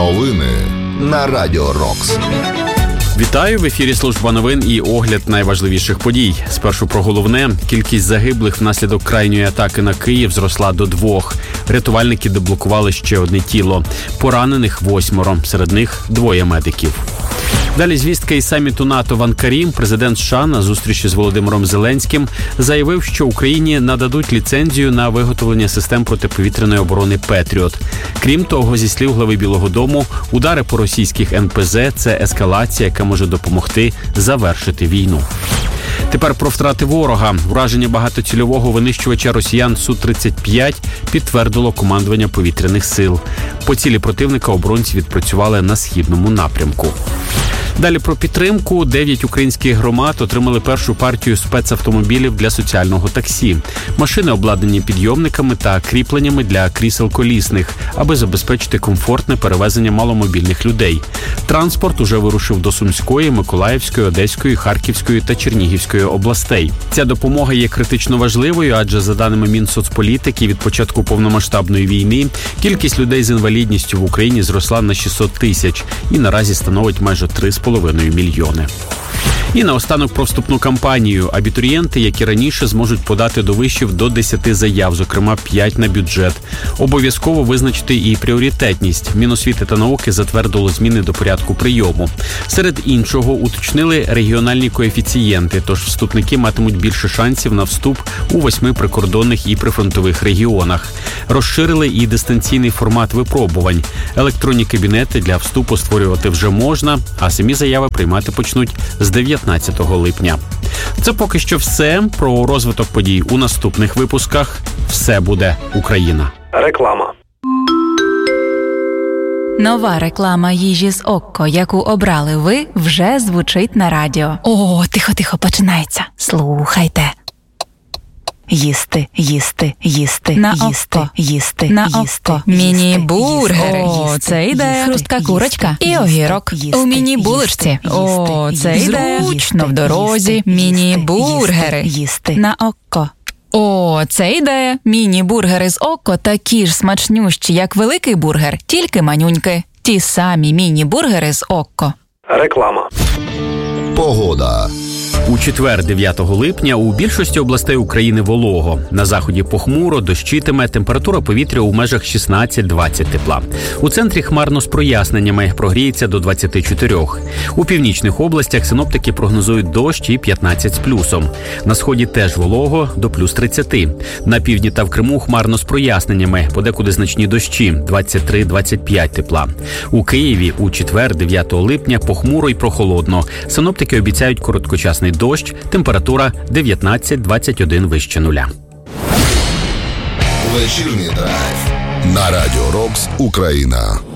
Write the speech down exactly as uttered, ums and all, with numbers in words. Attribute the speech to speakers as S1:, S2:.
S1: Новини на Радіо Рокс.
S2: Вітаю! В ефірі служба новин і огляд найважливіших подій. Спершу про головне. Кількість загиблих внаслідок крайньої атаки на Київ зросла до двох. Рятувальники деблокували ще одне тіло. Поранених восьмеро. Серед них двоє медиків. Далі звістка із саміту НАТО в Анкарі. Президент США на зустрічі з Володимиром Зеленським заявив, що Україні нададуть ліцензію на виготовлення систем протиповітряної оборони «Петріот». Крім того, зі слів глави Білого дому, удари по російських ен пе зе – це ескалація, яка може допомогти завершити війну. Тепер про втрати ворога. Враження багатоцільового винищувача росіян Су тридцять п'ять підтвердило командування повітряних сил. По цілі противника оборонці відпрацювали на східному напрямку. Далі про підтримку. Дев'ять українських громад отримали першу партію спецавтомобілів для соціального таксі. Машини обладнані підйомниками та кріпленнями для крісел колісних, аби забезпечити комфортне перевезення маломобільних людей. Транспорт уже вирушив до Сумської, Миколаївської, Одеської, Харківської та Чернігівської областей. Ця допомога є критично важливою, адже за даними Мінсоцполітики, від початку повномасштабної війни кількість людей з інвалідністю в Україні зросла на шістсот тисяч і наразі становить майже три з половиною мільйони. І наостанок про вступну кампанію. Абітурієнти, як і раніше, зможуть подати до вишів до десяти заяв, зокрема п'ять на бюджет. Обов'язково визначити і пріоритетність. Міносвіти та науки затвердило зміни до порядку прийому. Серед іншого, уточнили регіональні коефіцієнти, тож вступники матимуть більше шансів на вступ у восьми прикордонних і прифронтових регіонах. Розширили і дистанційний формат випробувань. Електронні кабінети для вступу створювати вже можна, а самі заяви приймати почнуть з дев'ятнадцятого липня. Це поки що все. Про розвиток подій у наступних випусках. Все буде Україна.
S3: Реклама.
S4: Нова реклама їжі з Окко, яку обрали ви, вже звучить на радіо. О, тихо-тихо, починається. Слухайте. Їсти, їсти, їсти, на їсти, око. їсти, на їсти, око. Міні-бургери. О, це ідея. Хрустка курочка і огірок. У міні-булочці. О, це ідея. Зручно в дорозі. Міні-бургери. Їсти. На око. О, це ідея. Міні-бургери з Окко такі ж смачнющі, як великий бургер, тільки манюньки. Ті самі міні-бургери з Окко.
S3: Реклама.
S1: Погода.
S2: У четвер, дев'ятого липня, у більшості областей України волого. На заході похмуро, дощитиме, температура повітря у межах шістнадцять-двадцять тепла. У центрі хмарно з проясненнями, прогріється до двадцяти чотирьох. У північних областях синоптики прогнозують дощ і п'ятнадцять з плюсом. На сході теж волого, до плюс тридцяти. На півдні та в Криму хмарно з проясненнями, подекуди значні дощі, двадцять три - двадцять п'ять тепла. У Києві у четвер, дев'ятого липня, похмуро і прохолодно. Синоптики обіцяють короткочасний дощ, температура дев'ятнадцять - двадцять один вище нуля.
S1: Вечірній драйв на Радіо Рокс Україна.